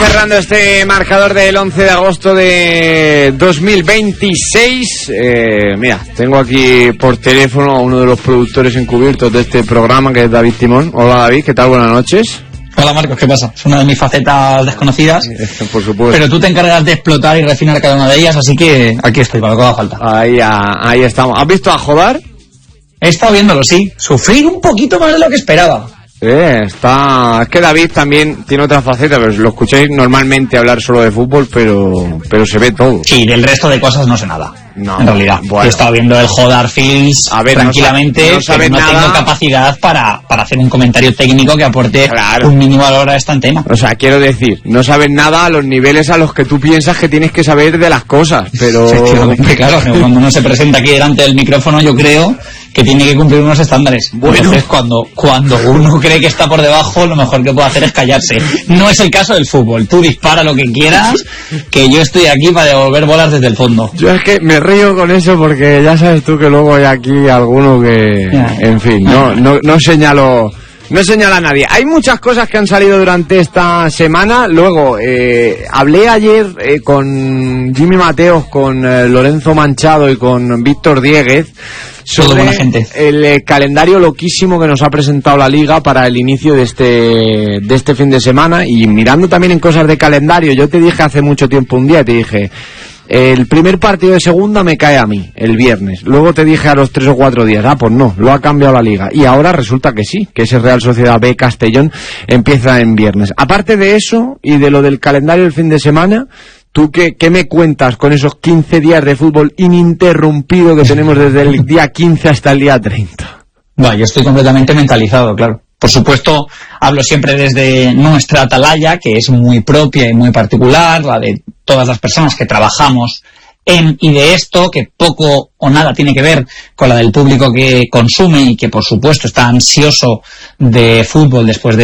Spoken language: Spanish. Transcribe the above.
cerrando este marcador del 11 de agosto de 2026. Mira, tengo aquí por teléfono a uno de los productores encubiertos de este programa, que es David Timón. Hola David, ¿qué tal? Buenas noches. Hola Marcos, ¿qué pasa? Es una de mis facetas desconocidas. Por supuesto. Pero tú te encargas de explotar y refinar cada una de ellas, así que aquí estoy, para lo que haga falta. Ahí estamos. ¿Has visto a Jodar? He estado viéndolo, sí. Sufrir un poquito más de lo que esperaba. Es que David también tiene otra faceta, pero lo escucháis normalmente hablar solo de fútbol, pero se ve todo. Sí, del resto de cosas no sé nada. No, en realidad. Bueno. He estado viendo el Jodar Fields tranquilamente, pero no tengo capacidad para hacer un comentario técnico que aporte un mínimo valor a esta antena. O sea, quiero decir, no sabes nada a los niveles a los que tú piensas que tienes que saber de las cosas, pero... Efectivamente, claro, cuando uno se presenta aquí delante del micrófono, yo creo que tiene que cumplir unos estándares. Bueno. Entonces, cuando uno cree que está por debajo, lo mejor que puede hacer es callarse. No es el caso del fútbol. Tú dispara lo que quieras, que yo estoy aquí para devolver bolas desde el fondo. Yo es que me río con eso porque ya sabes tú que luego hay aquí alguno que... En fin, no señalo... No señala a nadie. Hay muchas cosas que han salido durante esta semana. Luego, hablé ayer con Jimmy Mateos, con Lorenzo Manchado y con Víctor Dieguez sobre el calendario loquísimo que nos ha presentado la Liga para el inicio de este fin de semana. Y mirando también en cosas de calendario, yo te dije hace mucho tiempo un día, te dije... El primer partido de segunda me cae a mí, el viernes. Luego te dije a los 3 o 4 días, pues no, lo ha cambiado la Liga. Y ahora resulta que sí, que ese Real Sociedad B Castellón empieza en viernes. Aparte de eso, y de lo del calendario del fin de semana, ¿tú qué me cuentas con esos 15 días de fútbol ininterrumpido que tenemos desde el día 15 hasta el día 30? Yo estoy completamente mentalizado, claro. Por supuesto, hablo siempre desde nuestra atalaya, que es muy propia y muy particular, la de todas las personas que trabajamos en y de esto, que poco o nada tiene que ver con la del público que consume y que, por supuesto, está ansioso de fútbol después de